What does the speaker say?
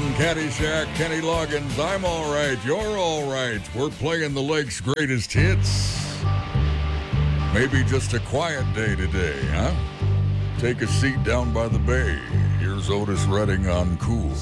Caddyshack, Kenny Loggins, I'm all right, you're all right. We're playing the Lake's greatest hits. Maybe just a quiet day today, huh? Take a seat down by the bay. Here's Otis Redding on Cool.